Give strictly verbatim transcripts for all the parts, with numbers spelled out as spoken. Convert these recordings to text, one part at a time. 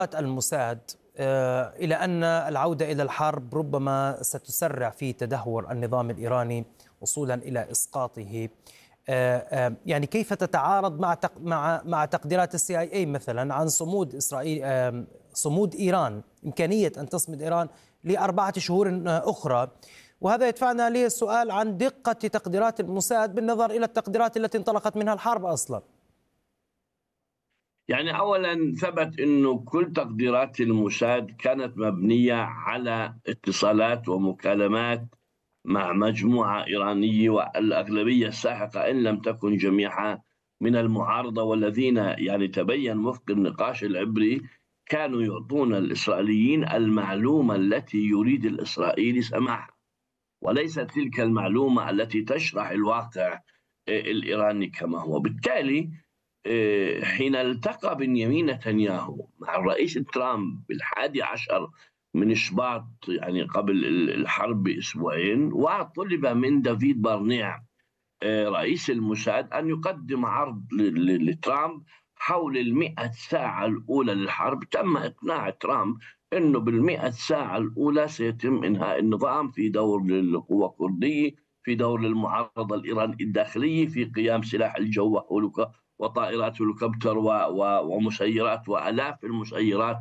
الموساد إلى أن العودة إلى الحرب ربما ستسرع في تدهور النظام الإيراني وصولا إلى إسقاطه. يعني كيف تتعارض مع مع مع تقديرات السي آي إي مثلا عن صمود إسرائيل، صمود إيران، إمكانية أن تصمد إيران لأربعة شهور أخرى؟ وهذا يدفعنا للسؤال عن دقة تقديرات الموساد بالنظر إلى التقديرات التي انطلقت منها الحرب أصلا. يعني أولا ثبت أنه كل تقديرات الموساد كانت مبنية على اتصالات ومكالمات مع مجموعة إيرانية، والأغلبية الساحقة إن لم تكن جميعها من المعارضة، والذين يعني تبين وفق النقاش العبري كانوا يعطون الإسرائيليين المعلومة التي يريد الإسرائيلي سماعها، وليست تلك المعلومة التي تشرح الواقع الإيراني كما هو. بالتالي حين التقى بنيامين نتنياهو مع الرئيس ترامب بالحادي عشر من شباط يعني قبل الحرب بأسبوعين، وطلب من دافيد بارنيع رئيس الموساد أن يقدم عرض لترامب حول المئة ساعة الأولى للحرب، تم إقناع ترامب أنه بالمئة ساعة الأولى سيتم إنهاء النظام، في دور للقوى الكردية، في دور للمعارضة الإيرانية الداخلية، في قيام سلاح الجو وطائرات الهليكوبتر ومسيرات وآلاف المسيرات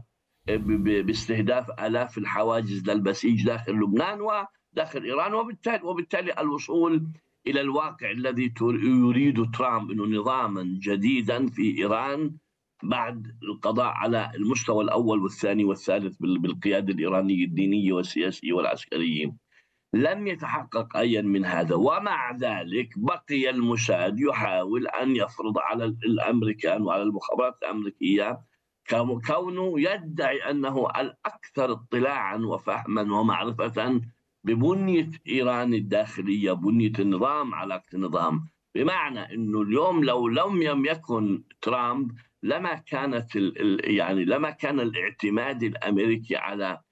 باستهداف آلاف الحواجز للبسيج داخل لبنان وداخل إيران، وبالتالي وبالتالي الوصول إلى الواقع الذي يريد ترامب، إنه نظاما جديدا في إيران بعد القضاء على المستوى الأول والثاني والثالث بالقيادة الإيرانية الدينية والسياسية والعسكرية. لم يتحقق أي من هذا، ومع ذلك بقي الموساد يحاول أن يفرض على الأمريكان وعلى المخابرات الأمريكية كونه يدعي أنه الأكثر اطلاعا وفهما ومعرفة ببنية إيران الداخلية، بنية النظام، علاقة النظام. بمعنى أنه اليوم لو لم يكن ترامب لما كانت يعني لما كان الاعتماد الأمريكي على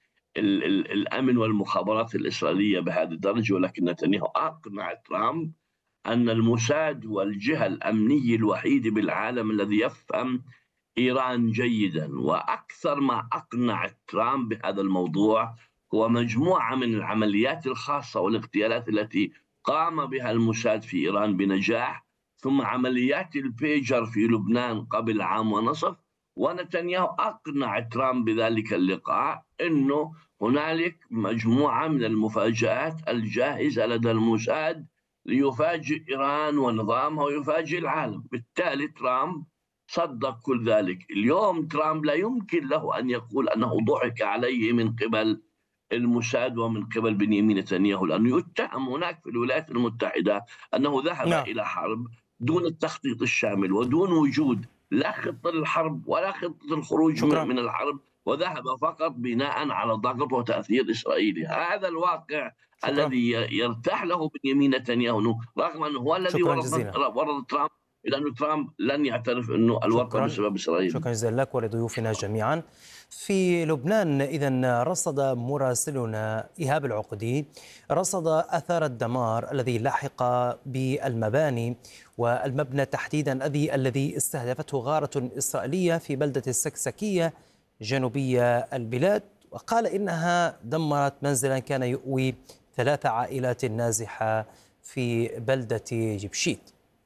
الأمن والمخابرات الإسرائيلية بهذه الدرجة، ولكن نتنياهو أقنع ترامب أن الموساد هو الجهة الأمنية الوحيدة بالعالم الذي يفهم إيران جيدا. وأكثر ما أقنع ترامب بهذا الموضوع هو مجموعة من العمليات الخاصة والاغتيالات التي قام بها الموساد في إيران بنجاح، ثم عمليات البيجر في لبنان قبل عام ونصف. ونتنياهو أقنع ترامب بذلك اللقاء أنه هنالك مجموعة من المفاجآت الجاهزة لدى الموساد ليفاجئ إيران ونظامها ويفاجئ العالم. بالتالي ترامب صدق كل ذلك. اليوم ترامب لا يمكن له أن يقول أنه ضحك عليه من قبل الموساد ومن قبل بنيامين نتنياهو، لأنه يتهم هناك في الولايات المتحدة أنه ذهب لا. إلى حرب دون التخطيط الشامل ودون وجود لا خطة للحرب ولا خطة الخروج شكرا. من الحرب، وذهب فقط بناء على ضغط وتأثير إسرائيلي. هذا الواقع شكرا. الذي يرتاح له بنيامين نتنياهو، رغم أنه هو الذي ورد ترامب، لأنه ترامب لن يعترف أنه الوقوع بسبب إسرائيل. شكرا جزيلا لك ولضيوفنا جميعا. في لبنان إذن رصد مراسلنا إيهاب العقدي رصد أثار الدمار الذي لحق بالمباني والمبنى تحديدا الذي استهدفته غارة إسرائيلية في بلدة السكسكية جنوبية البلاد، وقال إنها دمرت منزلا كان يؤوي ثلاث عائلات نازحة في بلدة جبشيت.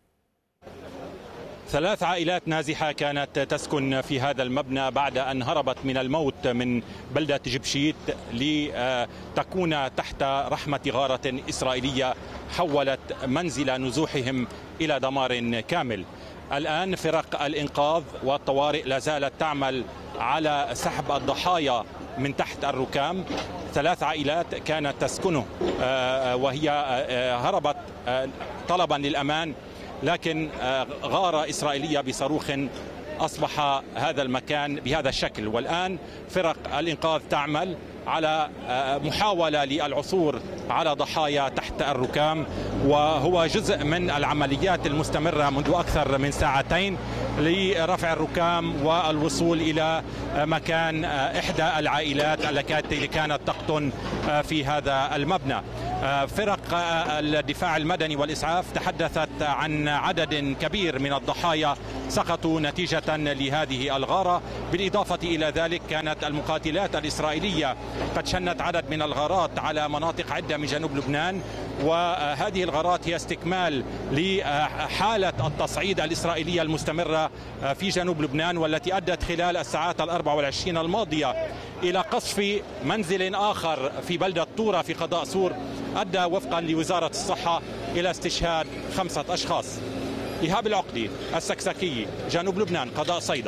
ثلاث عائلات نازحة كانت تسكن في هذا المبنى بعد أن هربت من الموت من بلدة جبشيت لتكون تحت رحمة غارة إسرائيلية حولت منزل نزوحهم إلى دمار كامل. الآن فرق الإنقاذ والطوارئ لا زالت تعمل على سحب الضحايا من تحت الركام. ثلاث عائلات كانت تسكنه وهي هربت طلبا للأمان، لكن غارة إسرائيلية بصاروخ أصبح هذا المكان بهذا الشكل. والآن فرق الإنقاذ تعمل على محاولة للعثور على ضحايا تحت الركام، وهو جزء من العمليات المستمرة منذ أكثر من ساعتين لرفع الركام والوصول إلى مكان إحدى العائلات التي كانت تقطن في هذا المبنى. فرق فرق الدفاع المدني والإسعاف تحدثت عن عدد كبير من الضحايا سقطوا نتيجة لهذه الغارة. بالإضافة إلى ذلك كانت المقاتلات الإسرائيلية قد شنت عدد من الغارات على مناطق عدة من جنوب لبنان، وهذه الغارات هي استكمال لحالة التصعيد الإسرائيلية المستمرة في جنوب لبنان، والتي أدت خلال الساعات الأربع والعشرين الماضية إلى قصف منزل آخر في بلدة طورة في قضاء سور، أدى وفقا لوزارة الصحة إلى استشهاد خمسة أشخاص. إيهاب العقدي، السكسكي، جنوب لبنان، قضاء صيدا.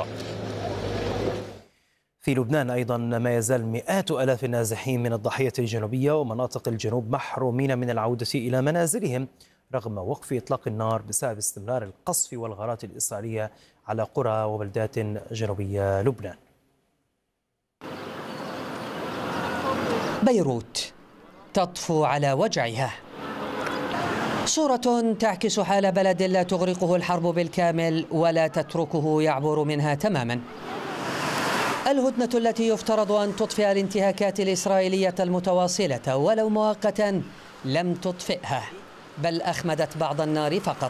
في لبنان أيضا ما يزال مئات ألاف النازحين من الضاحية الجنوبية ومناطق الجنوب محرومين من العودة إلى منازلهم رغم وقف إطلاق النار بسبب استمرار القصف والغارات الإسرائيلية على قرى وبلدات جنوبية لبنان. بيروت تطفو على وجعها، صورة تعكس حال بلد لا تغرقه الحرب بالكامل ولا تتركه يعبر منها تماما. الهدنة التي يفترض أن تطفئ الانتهاكات الإسرائيلية المتواصلة ولو مؤقتا لم تطفئها، بل أخمدت بعض النار فقط،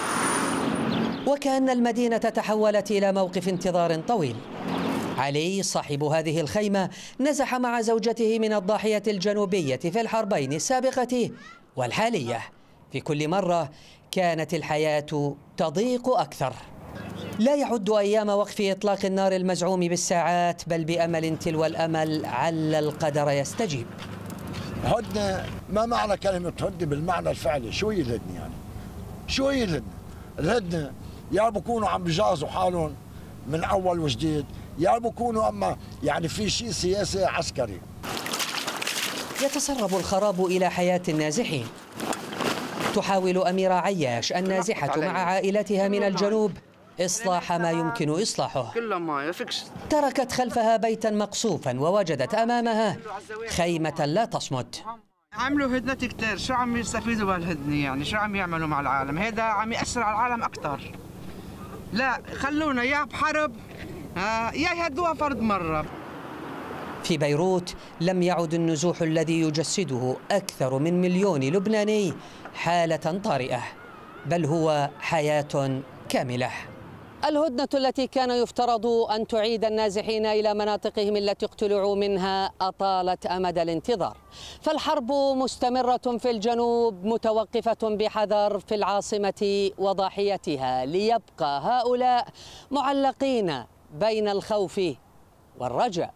وكأن المدينة تحولت إلى موقف انتظار طويل. علي صاحب هذه الخيمة نزح مع زوجته من الضاحية الجنوبية في الحربين السابقة والحالية. في كل مرة كانت الحياة تضيق أكثر. لا يعد أيام وقف إطلاق النار المزعوم بالساعات، بل بأمل تلو الأمل عل القدر يستجيب. هدنة، ما معنى كلمة هدنة بالمعنى الفعلي؟ شو هي الهدنة يعني؟ شو هي الهدنة؟ الهدنة يا بكونوا عم بجازوا حالهم من أول وجديد، يا بكونوا أما يعني في شيء سياسي عسكري. يتسرب الخراب إلى حياة النازحين. تحاول أميرة عياش النازحة مع عائلتها من الجنوب إصلاح ما يمكن إصلاحه. تركت خلفها بيتا مقصوفا ووجدت أمامها خيمة لا تصمد. عملوا هدنة كتير، شو عم يستفيدوا بهالهدنة يعني؟ شو عم يعملوا مع العالم؟ هذا عم يأثر على العالم أكثر. لا خلونا يا بحرب يا يهدوها فرد مرة. في بيروت لم يعد النزوح الذي يجسده أكثر من مليون لبناني حالة طارئة، بل هو حياة كاملة. الهدنة التي كان يفترض أن تعيد النازحين إلى مناطقهم التي اقتلعوا منها أطالت أمد الانتظار، فالحرب مستمرة في الجنوب متوقفة بحذر في العاصمة وضاحيتها، ليبقى هؤلاء معلقين بين الخوف والرجاء.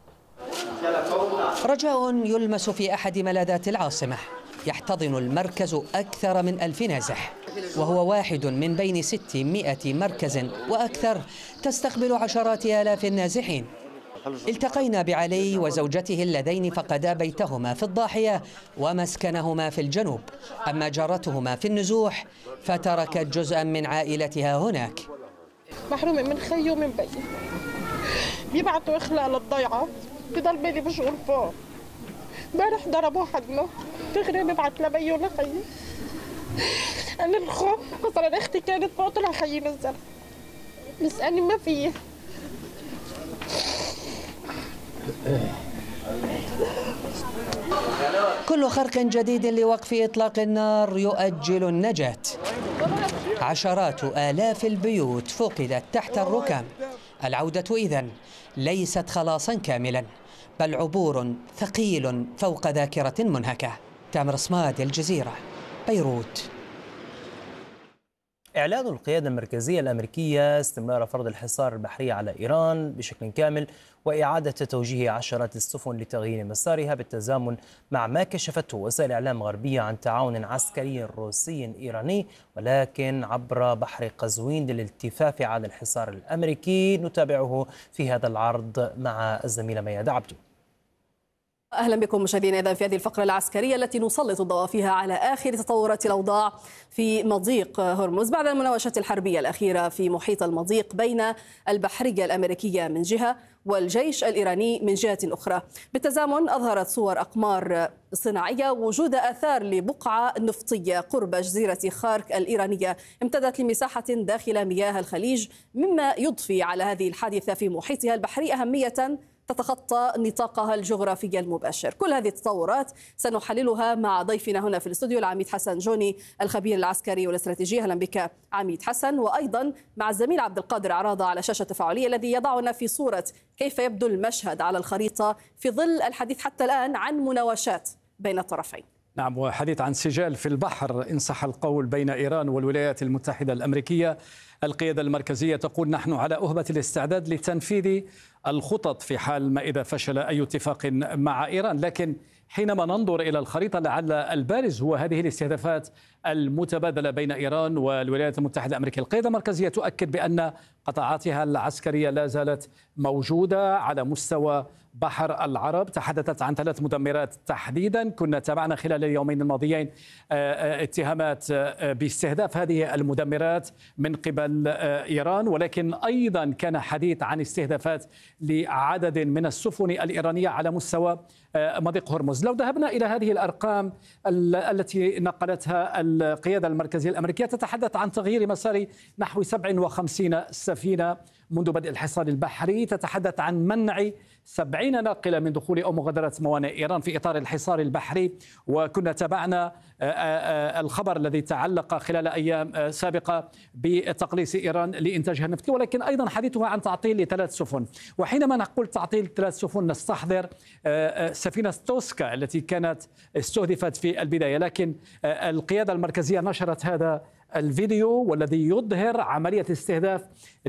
رجاء يلمس في أحد ملاذات العاصمة. يحتضن المركز أكثر من ألف نازح، وهو واحد من بين ستمائة مركز وأكثر تستقبل عشرات آلاف النازحين. التقينا بعلي وزوجته اللذين فقدا بيتهما في الضاحية ومسكنهما في الجنوب، أما جارتهما في النزوح فتركت جزءا من عائلتها هناك. محرومة من خي ومن بي، بيبعتوا إخلاء للضيعة، بضل بيلي مشغول فوق. امبارح ضربوا حدنا، تغري ببعت لبي ولخي. أنا الخوف مثلا أختي كانت فوق، طلع خيي نزل، بس أنا ما فيه. كل خرق جديد لوقف إطلاق النار يؤجل النجاة. عشرات آلاف البيوت فقدت تحت الركام. العودة إذن ليست خلاصا كاملا، بل عبور ثقيل فوق ذاكرة منهكة. تامر صماد، الجزيرة، بيروت. إعلان القيادة المركزية الأمريكية استمرار فرض الحصار البحري على إيران بشكل كامل وإعادة توجيه عشرات السفن لتغيير مسارها بالتزامن مع ما كشفته وسائل إعلام غربية عن تعاون عسكري روسي إيراني، ولكن عبر بحر قزوين للالتفاف على الحصار الأمريكي. نتابعه في هذا العرض مع الزميلة ميادة عبدو. أهلا بكم مشاهدينا إذا في هذه الفقرة العسكرية التي نسلط الضوء فيها على آخر تطورات الأوضاع في مضيق هرمز بعد المناوشات الحربية الأخيرة في محيط المضيق بين البحرية الأمريكية من جهة والجيش الإيراني من جهة أخرى. بالتزامن أظهرت صور أقمار صناعية وجود آثار لبقعة نفطية قرب جزيرة خارك الإيرانية امتدت لمساحة داخل مياه الخليج، مما يضفي على هذه الحادثة في محيطها البحري أهمية تتخطى نطاقها الجغرافي المباشر. كل هذه التطورات سنحللها مع ضيفنا هنا في الاستوديو العميد حسن جوني الخبير العسكري والاستراتيجي. أهلا بك عميد حسن. وأيضا مع الزميل عبد القادر عراضة على شاشة تفاعلية الذي يضعنا في صورة كيف يبدو المشهد على الخريطة في ظل الحديث حتى الآن عن مناوشات بين الطرفين. نعم، وحديث عن سجال في البحر إن صح القول بين إيران والولايات المتحدة الأمريكية. القيادة المركزية تقول نحن على أهبة الاستعداد لتنفيذ الخطط في حال ما إذا فشل أي اتفاق مع إيران. لكن حينما ننظر إلى الخريطة لعل البارز هو هذه الاستهدافات المتبادلة بين إيران والولايات المتحدة الأمريكية. القيادة المركزية تؤكد بأن قطاعاتها العسكرية لا زالت موجودة على مستوى بحر العرب. تحدثت عن ثلاث مدمرات تحديدا، كنا تابعنا خلال اليومين الماضيين اتهامات باستهداف هذه المدمرات من قبل إيران، ولكن أيضا كان حديث عن استهدافات لعدد من السفن الإيرانية على مستوى مضيق هرمز. لو ذهبنا إلى هذه الأرقام التي نقلتها القيادة المركزية الأمريكية تتحدث عن تغيير مسار نحو سبعة وخمسين سفينة منذ بدء الحصار البحري، تتحدث عن منع سبعين ناقلة من دخول أو مغادرة موانئ إيران في إطار الحصار البحري. وكنا تابعنا الخبر الذي تعلق خلال أيام سابقة بتقليص إيران لإنتاجها النفطي، ولكن أيضا حديثها عن تعطيل لثلاث سفن. وحينما نقول تعطيل ثلاث سفن نستحضر سفينة توسكا التي كانت استهدفت في البداية، لكن القيادة المركزية نشرت هذا الفيديو والذي يظهر عملية استهداف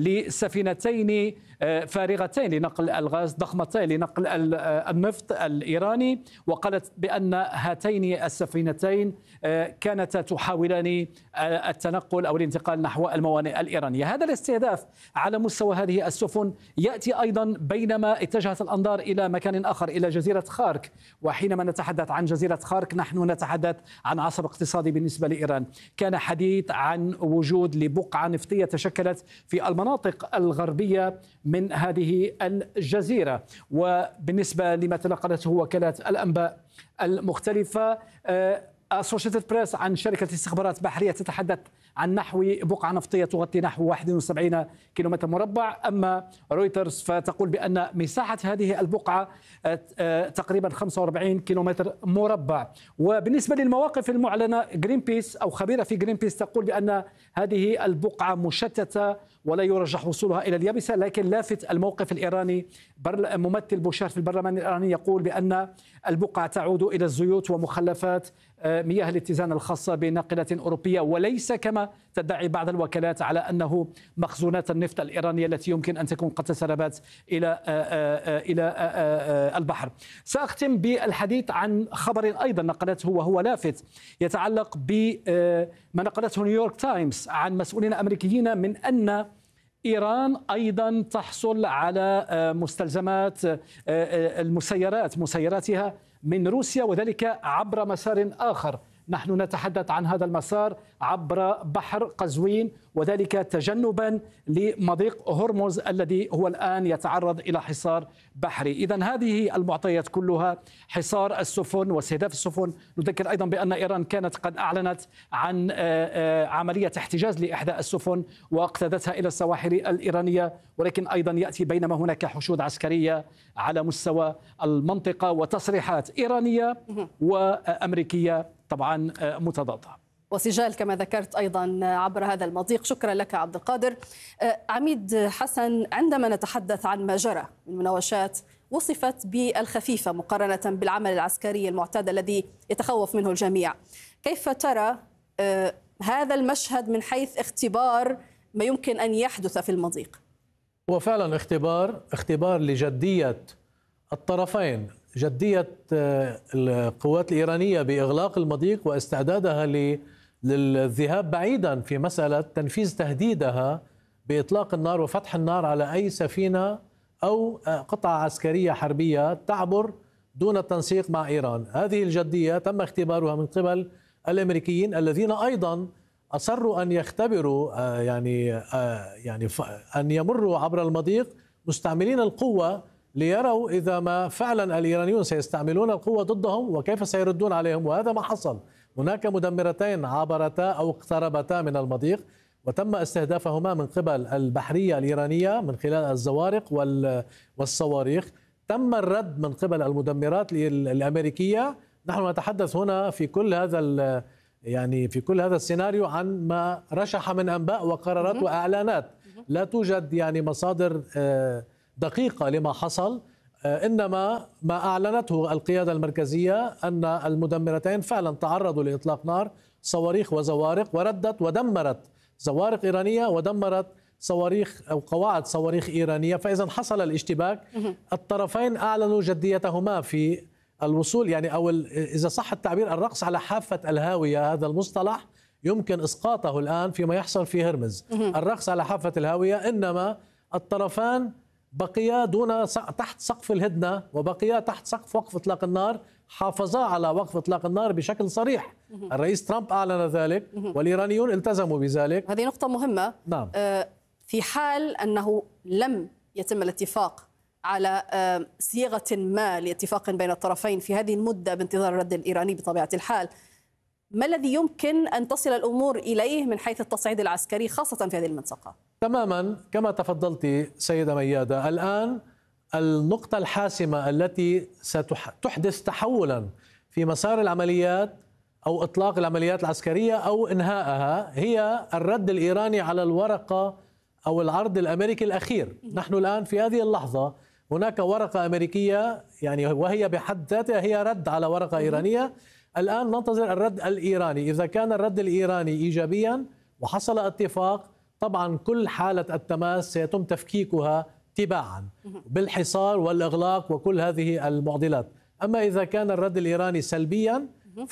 لسفينتين فارغتين لنقل الغاز ضخمتين لنقل النفط الإيراني، وقالت بأن هاتين السفينتين كانتا تحاولان التنقل أو الانتقال نحو الموانئ الإيرانية. هذا الاستهداف على مستوى هذه السفن يأتي أيضا بينما اتجهت الأنظار إلى مكان آخر، إلى جزيرة خارك. وحينما نتحدث عن جزيرة خارك نحن نتحدث عن عصب اقتصادي بالنسبة لإيران. كان حديث عن وجود لبقعة نفطية تشكلت في المناطق الغربية من هذه الجزيرة. وبالنسبة لما تنقلته وكالات الأنباء المختلفة، أسوشيتد بريس عن شركة استخبارات بحرية تتحدث عن نحو بقعة نفطية تغطي نحو واحد وسبعين كيلومتر مربع، أما رويترز فتقول بأن مساحة هذه البقعة تقريبا خمسة وأربعين كيلومتر مربع. وبالنسبة للمواقف المعلنة، جرين بيس أو خبيرة في جرين بيس تقول بأن هذه البقعة مشتتة ولا يرجح وصولها إلى اليابسة، لكن لافت الموقف الإيراني. ممثل بوشار في البرلمان الإيراني يقول بأن البقعة تعود إلى الزيوت ومخلفات مياه الاتزان الخاصة بناقلة أوروبية، وليس كما تدعي بعض الوكالات على أنه مخزونات النفط الإيرانية التي يمكن أن تكون قد تسربت إلى إلى البحر. سأختم بالحديث عن خبر أيضا نقلته وهو لافت يتعلق بما نقلته نيويورك تايمز عن مسؤولين أمريكيين من أن إيران أيضا تحصل على مستلزمات المسيرات مسيراتها من روسيا، وذلك عبر مسار آخر. نحن نتحدث عن هذا المسار عبر بحر قزوين، وذلك تجنبا لمضيق هرمز الذي هو الآن يتعرض إلى حصار بحري. إذن هذه المعطيات كلها، حصار السفن واستهداف السفن. نذكر أيضا بأن إيران كانت قد أعلنت عن عملية احتجاز لإحدى السفن واقتادتها إلى السواحل الإيرانية، ولكن أيضا يأتي بينما هناك حشود عسكرية على مستوى المنطقة وتصريحات إيرانية وأمريكية طبعا متضادة، وسجال كما ذكرت أيضا عبر هذا المضيق. شكرا لك عبد القادر. عميد حسن، عندما نتحدث عن ما جرى من مناوشات وصفت بالخفيفة مقارنة بالعمل العسكري المعتاد الذي يتخوف منه الجميع، كيف ترى هذا المشهد من حيث اختبار ما يمكن أن يحدث في المضيق؟ هو فعلا اختبار اختبار لجدية الطرفين، جدية القوات الإيرانية بإغلاق المضيق واستعدادها للذهاب بعيدا في مسألة تنفيذ تهديدها بإطلاق النار وفتح النار على أي سفينة أو قطعة عسكرية حربية تعبر دون التنسيق مع إيران. هذه الجدية تم اختبارها من قبل الأمريكيين الذين أيضا أصروا أن يختبروا يعني يعني أن يمروا عبر المضيق مستعملين القوة ليروا إذا ما فعلا الإيرانيون سيستعملون القوة ضدهم وكيف سيردون عليهم، وهذا ما حصل. هناك مدمرتين عبرتا أو اقتربتا من المضيق وتم استهدافهما من قبل البحرية الإيرانية من خلال الزوارق والصواريخ. تم الرد من قبل المدمرات الأمريكية. نحن نتحدث هنا في كل هذا يعني في كل هذا السيناريو عن ما رشح من أنباء وقرارات وإعلانات، لا توجد يعني مصادر دقيقة لما حصل، إنما ما أعلنته القيادة المركزية أن المدمرتين فعلا تعرضوا لإطلاق نار صواريخ وزوارق، وردت ودمرت زوارق إيرانية ودمرت صواريخ أو قواعد صواريخ إيرانية. فإذا حصل الاشتباك، الطرفين أعلنوا جديتهما في الوصول يعني أو إذا صح التعبير الرقص على حافة الهاوية. هذا المصطلح يمكن إسقاطه الآن فيما يحصل في هرمز، الرقص على حافة الهاوية. إنما الطرفان بقيا دون تحت سقف الهدنة وبقيا تحت سقف وقف إطلاق النار، حافظا على وقف إطلاق النار بشكل صريح. الرئيس ترامب أعلن ذلك والإيرانيون التزموا بذلك. هذه نقطة مهمة. نعم. في حال أنه لم يتم الاتفاق على صيغة ما لاتفاق بين الطرفين في هذه المدة بانتظار الرد الإيراني بطبيعة الحال، ما الذي يمكن أن تصل الأمور إليه من حيث التصعيد العسكري خاصة في هذه المنطقة؟ تماما كما تفضلت سيدة ميادة، الآن النقطة الحاسمة التي ستحدث تحولا في مسار العمليات أو إطلاق العمليات العسكرية أو إنهائها هي الرد الإيراني على الورقة أو العرض الأمريكي الأخير. نحن الآن في هذه اللحظة هناك ورقة أمريكية يعني وهي بحد ذاتها هي رد على ورقة إيرانية. الآن ننتظر الرد الإيراني. إذا كان الرد الإيراني إيجابيا وحصل اتفاق، طبعا كل حالة التماس سيتم تفكيكها تباعا بالحصار والإغلاق وكل هذه المعضلات. أما إذا كان الرد الإيراني سلبيا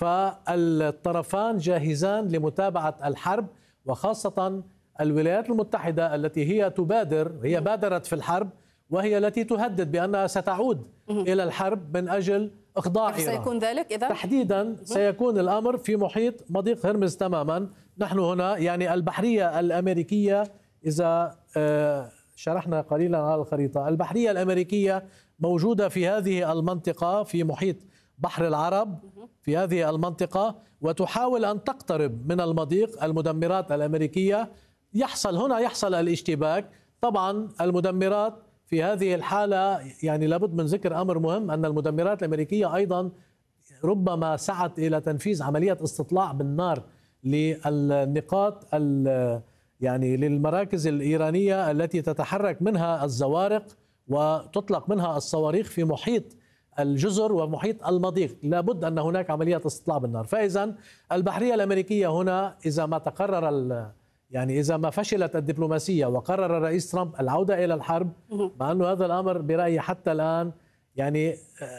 فالطرفان جاهزان لمتابعة الحرب، وخاصة الولايات المتحدة التي هي تبادر، هي بادرت في الحرب وهي التي تهدد بأنها ستعود إلى الحرب من أجل إخضاع إيران. سيكون ذلك إذا؟ تحديدا سيكون الأمر في محيط مضيق هرمز تماما. نحن هنا يعني البحرية الأمريكية، إذا شرحنا قليلا على الخريطة، البحرية الأمريكية موجودة في هذه المنطقة في محيط بحر العرب في هذه المنطقة، وتحاول أن تقترب من المضيق. المدمرات الأمريكية يحصل هنا يحصل الاشتباك. طبعا المدمرات في هذه الحالة يعني لابد من ذكر أمر مهم، أن المدمرات الأمريكية أيضا ربما سعت إلى تنفيذ عملية استطلاع بالنار للنقاط يعني للمراكز الإيرانية التي تتحرك منها الزوارق وتطلق منها الصواريخ في محيط الجزر ومحيط المضيق. لابد أن هناك عملية استطلاع بالنار. فإذا البحرية الأمريكية هنا إذا ما تقرر يعني إذا ما فشلت الدبلوماسية وقرر الرئيس ترامب العودة إلى الحرب، مع أنه هذا الأمر برأيي حتى الآن يعني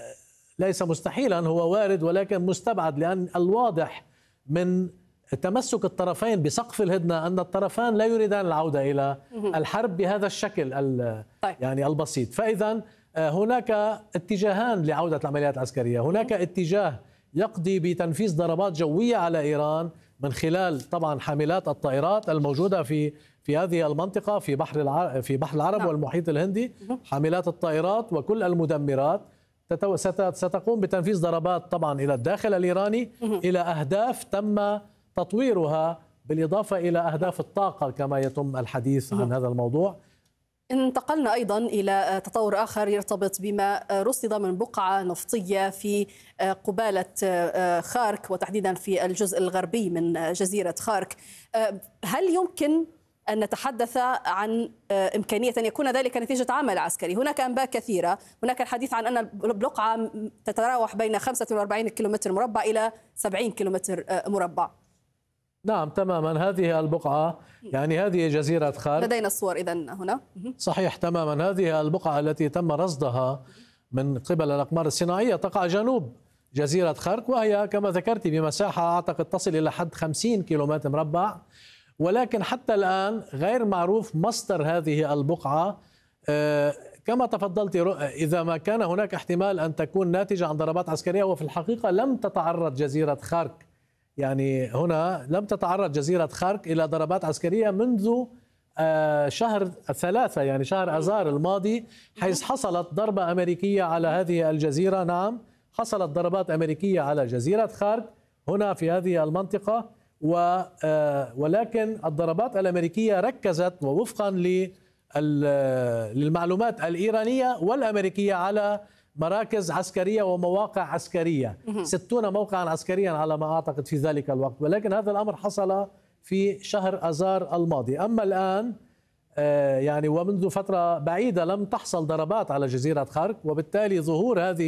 ليس مستحيلا، هو وارد ولكن مستبعد، لأن الواضح من تمسك الطرفين بسقف الهدنة أن الطرفان لا يريدان العودة إلى الحرب بهذا الشكل يعني البسيط. فإذا هناك اتجاهان لعودة العمليات العسكرية. هناك اتجاه يقضي بتنفيذ ضربات جوية على إيران من خلال طبعا حاملات الطائرات الموجودة في في هذه المنطقة في بحر العرب في بحر العرب والمحيط الهندي. حاملات الطائرات وكل المدمرات ستقوم بتنفيذ ضربات طبعا إلى الداخل الإيراني إلى أهداف تم تطويرها، بالإضافة إلى أهداف الطاقة كما يتم الحديث عن هذا الموضوع. انتقلنا أيضا إلى تطور آخر يرتبط بما رصد من بقعة نفطية في قبالة خارك وتحديدا في الجزء الغربي من جزيرة خارك. هل يمكن أن نتحدث عن إمكانية أن يكون ذلك نتيجة عمل عسكري؟ هناك أنباء كثيرة، هناك الحديث عن أن البقعة تتراوح بين خمسة وأربعين كيلومتر مربع إلى سبعين كيلومتر مربع. نعم تماما، هذه البقعة يعني هذه جزيرة خارك، لدينا الصور إذن هنا. صحيح تماما، هذه البقعة التي تم رصدها من قبل الأقمار الصناعية تقع جنوب جزيرة خارك، وهي كما ذكرت بمساحة أعتقد تصل إلى حد خمسين كيلومتر مربع، ولكن حتى الآن غير معروف مصدر هذه البقعة. كما تفضلت، إذا ما كان هناك احتمال أن تكون ناتجة عن ضربات عسكرية، وفي الحقيقة لم تتعرض جزيرة خارك يعني هنا لم تتعرض جزيرة خارك إلى ضربات عسكرية منذ شهر ثلاثة يعني شهر أذار الماضي، حيث حصلت ضربة أمريكية على هذه الجزيرة. نعم حصلت ضربات أمريكية على جزيرة خارك هنا في هذه المنطقة، ولكن الضربات الأمريكية ركزت ووفقا للمعلومات الإيرانية والأمريكية على مراكز عسكرية ومواقع عسكرية، ستون موقعا عسكريا على ما أعتقد في ذلك الوقت، ولكن هذا الأمر حصل في شهر أذار الماضي. أما الآن يعني ومنذ فترة بعيدة لم تحصل ضربات على جزيرة خرق، وبالتالي ظهور هذه